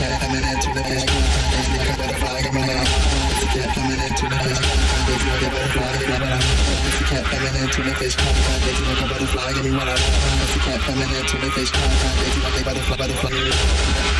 Butterfly, give me what I want. If you can't feminine to the fish, contact, if you want they butterfly.